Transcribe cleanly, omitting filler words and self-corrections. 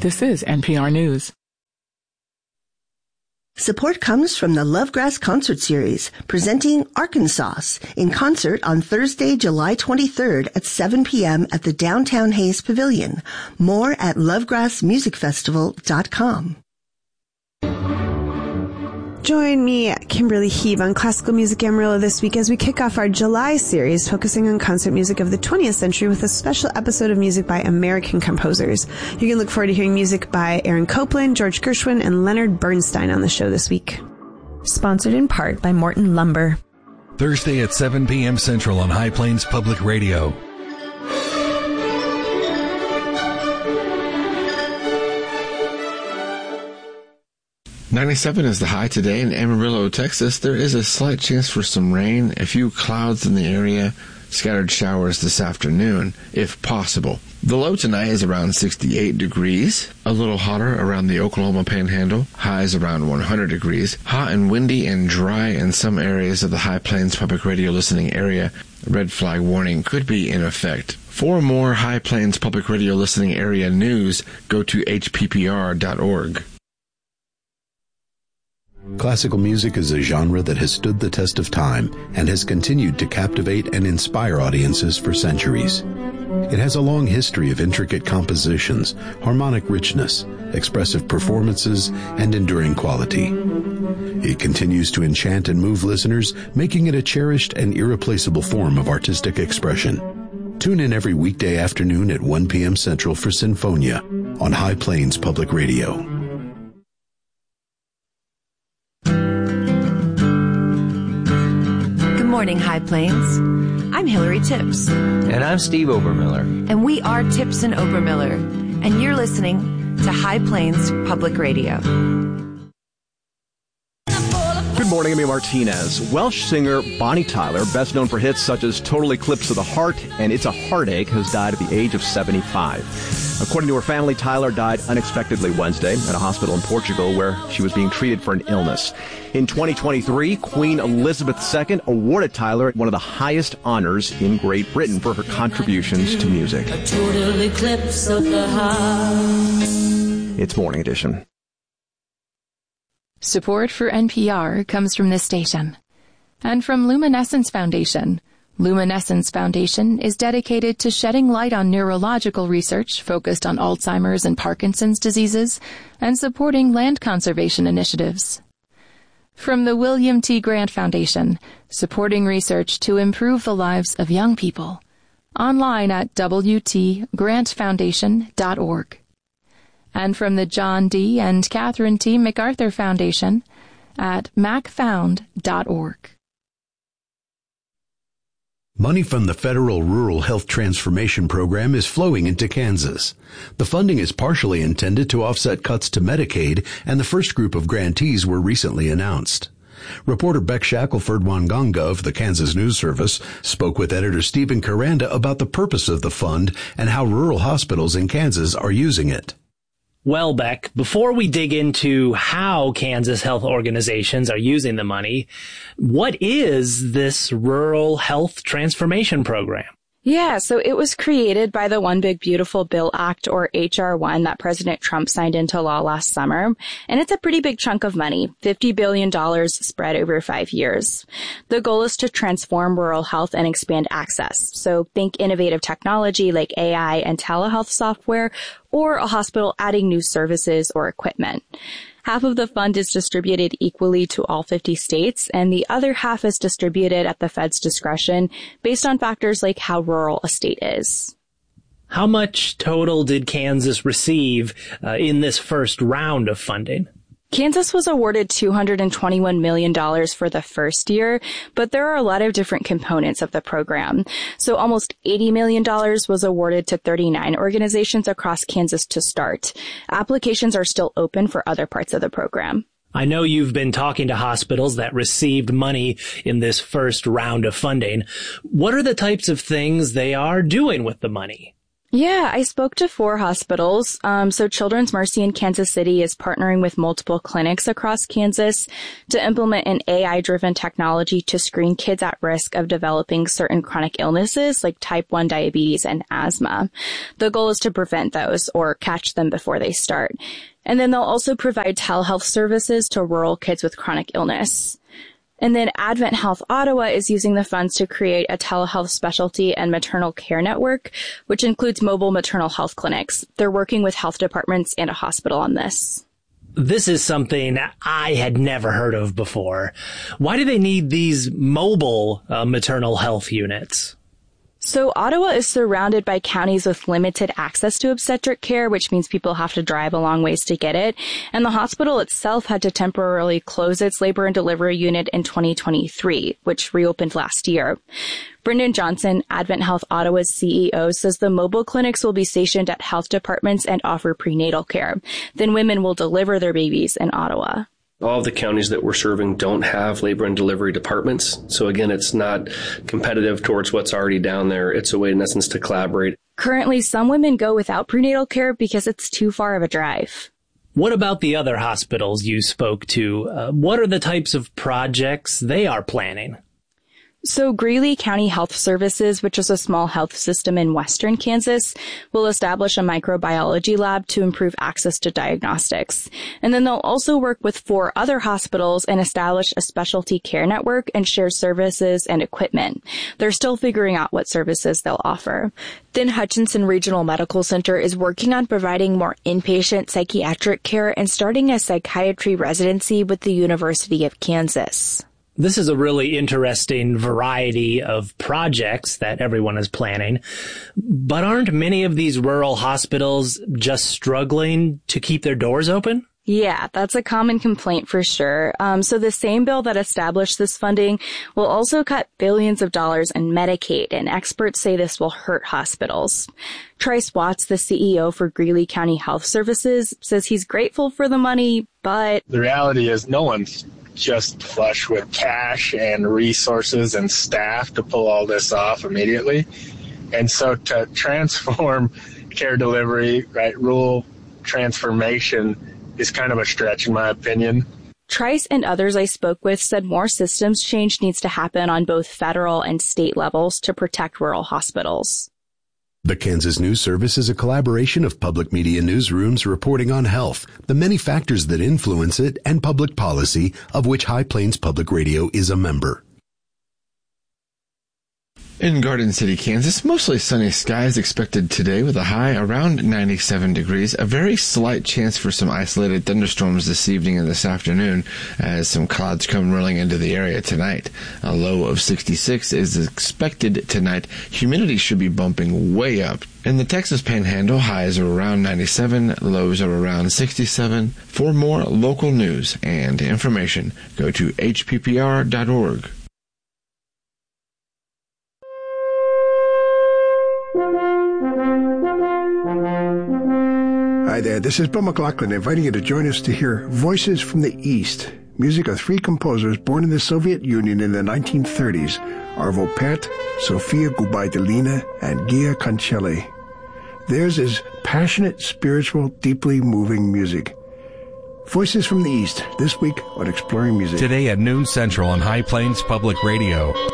This is NPR News. Support comes from the Lovegrass Concert Series, presenting Arkansas in concert on Thursday, July 23rd at 7 p.m. at the Downtown Hayes Pavilion. More at lovegrassmusicfestival.com. Join me, Kimberly Heeb, on Classical Music Amarillo this week as we kick off our July series focusing on concert music of the 20th century with a special episode of music by American composers. You can look forward to hearing music by Aaron Copland, George Gershwin, and Leonard Bernstein on the show this week. Sponsored in part by Morton Lumber. Thursday at 7 p.m. Central on High Plains Public Radio. .97 is the high today in Amarillo, Texas. There is a slight chance for some rain, a few clouds in the area, scattered showers this afternoon, if possible. The low tonight is around 68 degrees, a little hotter around the Oklahoma Panhandle, highs around 100 degrees, hot and windy and dry in some areas of the High Plains Public Radio listening area. A red flag warning could be in effect. For more High Plains Public Radio listening area news, go to hppr.org. Classical music is a genre that has stood the test of time and has continued to captivate and inspire audiences for centuries. It has a long history of intricate compositions, harmonic richness, expressive performances, and enduring quality. It continues to enchant and move listeners, making it a cherished and irreplaceable form of artistic expression. Tune in every weekday afternoon at 1 p.m. Central for Sinfonia on High Plains Public Radio. Good morning, High Plains. I'm Hillary Tips. And I'm Steve Obermiller. And we are Tips and Obermiller. And you're listening to High Plains Public Radio. Good morning, I'm Martinez. Welsh singer Bonnie Tyler, best known for hits such as Total Eclipse of the Heart and It's a Heartache, has died at the age of 75. According to her family, Tyler died unexpectedly Wednesday at a hospital in Portugal where she was being treated for an illness. In 2023, Queen Elizabeth II awarded Tyler one of the highest honors in Great Britain for her contributions to music. A total eclipse of the heart. It's Morning Edition. Support for NPR comes from this station and from Luminescence Foundation. Luminescence Foundation is dedicated to shedding light on neurological research focused on Alzheimer's and Parkinson's diseases and supporting land conservation initiatives. From the William T. Grant Foundation, supporting research to improve the lives of young people. Online at wtgrantfoundation.org. And from the John D. and Catherine T. MacArthur Foundation at macfound.org. Money from the Federal Rural Health Transformation Program is flowing into Kansas. The funding is partially intended to offset cuts to Medicaid, and the first group of grantees were recently announced. Reporter Beck Shackelford-Wanganga of the Kansas News Service spoke with editor Stephen Karanda about the purpose of the fund and how rural hospitals in Kansas are using it. Well, Beck, before we dig into how Kansas health organizations are using the money, what is this Rural Health Transformation Program? Yeah, so it was created by the One Big Beautiful Bill Act, or H.R. 1, that President Trump signed into law last summer. And it's a pretty big chunk of money, $50 billion spread over 5 years. The goal is to transform rural health and expand access. So think innovative technology like AI and telehealth software, or a hospital adding new services or equipment. Half of the fund is distributed equally to all 50 states, and the other half is distributed at the Fed's discretion based on factors like how rural a state is. How much total did Kansas receive in this first round of funding? Kansas was awarded $221 million for the first year, but there are a lot of different components of the program. So almost $80 million was awarded to 39 organizations across Kansas to start. Applications are still open for other parts of the program. I know you've been talking to hospitals that received money in this first round of funding. What are the types of things they are doing with the money? Yeah, I spoke to 4 hospitals. So Children's Mercy in Kansas City is partnering with multiple clinics across Kansas to implement an AI-driven technology to screen kids at risk of developing certain chronic illnesses like type 1 diabetes and asthma. The goal is to prevent those or catch them before they start. And then they'll also provide telehealth services to rural kids with chronic illness. And then Advent Health Ottawa is using the funds to create a telehealth specialty and maternal care network, which includes mobile maternal health clinics. They're working with health departments and a hospital on this. This is something I had never heard of before. Why do they need these mobile maternal health units? So Ottawa is surrounded by counties with limited access to obstetric care, which means people have to drive a long ways to get it. And the hospital itself had to temporarily close its labor and delivery unit in 2023, which reopened last year. Brendan Johnson, Advent Health Ottawa's CEO, says the mobile clinics will be stationed at health departments and offer prenatal care. Then women will deliver their babies in Ottawa. All of the counties that we're serving don't have labor and delivery departments. So again, it's not competitive towards what's already down there. It's a way, in essence, to collaborate. Currently, some women go without prenatal care because it's too far of a drive. What about the other hospitals you spoke to? What are the types of projects they are planning? So Greeley County Health Services, which is a small health system in western Kansas, will establish a microbiology lab to improve access to diagnostics. And then they'll also work with 4 other hospitals and establish a specialty care network and share services and equipment. They're still figuring out what services they'll offer. Then Hutchinson Regional Medical Center is working on providing more inpatient psychiatric care and starting a psychiatry residency with the University of Kansas. This is a really interesting variety of projects that everyone is planning. But aren't many of these rural hospitals just struggling to keep their doors open? Yeah, that's a common complaint for sure. So the same bill that established this funding will also cut billions of dollars in Medicaid, and experts say this will hurt hospitals. Trice Watts, the CEO for Greeley County Health Services, says he's grateful for the money, but the reality is no one's just flush with cash and resources and staff to pull all this off immediately. And so to transform care delivery, right, rural transformation is kind of a stretch in my opinion. Trice and others I spoke with said more systems change needs to happen on both federal and state levels to protect rural hospitals. The Kansas News Service is a collaboration of public media newsrooms reporting on health, the many factors that influence it, and public policy, of which High Plains Public Radio is a member. In Garden City, Kansas, mostly sunny skies expected today with a high around 97 degrees. A very slight chance for some isolated thunderstorms this evening and this afternoon as some clouds come rolling into the area tonight. A low of 66 is expected tonight. Humidity should be bumping way up. In the Texas Panhandle, highs are around 97, lows are around 67. For more local news and information, go to hppr.org. Hi there, this is Bill McLaughlin inviting you to join us to hear Voices from the East, music of 3 composers born in the Soviet Union in the 1930s, Arvo Pärt, Sofia Gubaidulina, and Gia Cancelli. Theirs is passionate, spiritual, deeply moving music. Voices from the East, this week on Exploring Music. Today at noon Central on High Plains Public Radio.